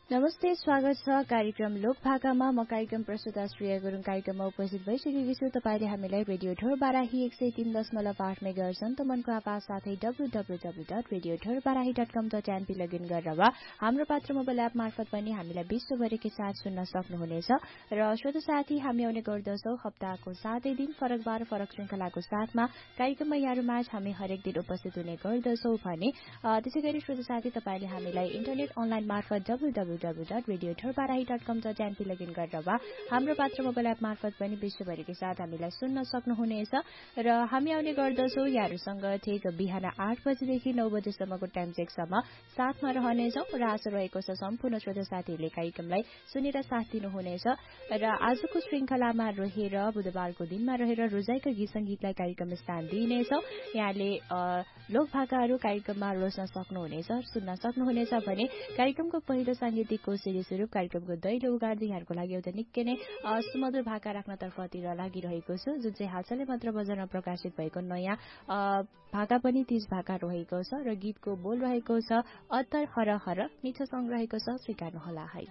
नमस्ते, स्वागत छ कार्यक्रम लोकभाकामा। म कार्यक्रम प्रस्तुता श्रेया गुरुङ कार्यक्रममा उपस्थित भइसकेकी छु। तपाईले हामीलाई रेडियो ढोरबाराही 103.8 मेगाहर्ज मनको आवाज साथै www.radioढोरबाराही.com.np लगइन गरेर वा हाम्रो पात्र मोबाइल एप मार्फत पनि हामीलाई विश्वभरिकै साथ सुन्न सक्नुहुनेछ। र श्रोता साथी, हामी आउने गर्दछौं हप्ताको 7 दिन फरक बार फरक श्रृंखलाको साथमा। कार्यक्रममा यहाँहरुमाझ हामी हरेक दिन उपस्थित हुने गर्दछौं भने त्यसैगरी श्रोता साथी, तपाईले हामीलाई इन्टरनेट अनलाइन मार्फत www.radioढोरबाराही.com.np लगइन गरेर वा हाम्रो पात्र मोबाइल एप मार्फत पनि विश्वभरिकै साथ हामीलाई सुन्न सक्नुहुनेछ। र हामी आउने गर्दछौं यहाँहरुसँग ठिक बिहान 8 बजेदेखि 9 बजेसम्मको टाइम चेकसम्म साथमा रहनेछौं। र आशा रहेको छ सम्पूर्ण श्रोता साथीहरूले कार्यक्रमलाई सुनेर साथ दिनुहुनेछ। र आजको श्रृंखलामा रहेर बुधबारको दिनमा रहेर रोजाइका गीत संगीतलाई कार्यक्रम स्थान दिइनेछौं। यहाँले लोकभाकाहरू कार्यक्रममा रोज्न सक्नुहुनेछ, सुन्न सक्नुहुनेछ भने कार्यक्रमको पहिलो सांगीतिक कोसेली स्वरूप कार्यक्रमको दैलो उगार्दै यहाँको लागि एउटा निकै नै सुमधुर भाका राख्नतर्फतिर लागिरहेको छु, जुन चाहिँ हालसालै मात्र बजारमा प्रकाशित भएको नयाँ भाका पनि तीज भाका रहेको छ। र गीतको बोल रहेको छ अत्तर हर हर, मिठो सङ रहेको छ, स्वीकार्नुहोला है।